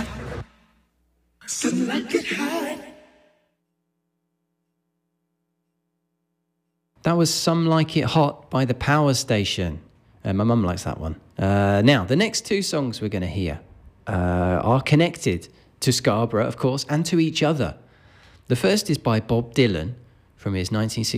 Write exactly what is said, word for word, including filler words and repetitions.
hot. Some like it hot. That was Some Like It Hot by The Power Station. Uh, my mum likes that one. Uh, now, the next two songs we're going to hear uh, are connected to Scarborough, of course, and to each other. The first is by Bob Dylan from his nineteen sixty-four